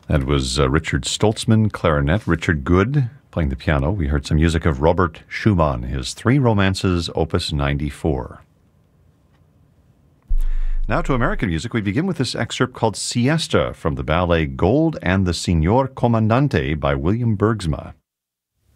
That was Richard Stoltzman, clarinet, Richard Good playing the piano. We heard some music of Robert Schumann, his Three Romances, Opus 94. Now to American music, we begin with this excerpt called Siesta from the ballet Gold and the Signor Comandante by William Bergsma.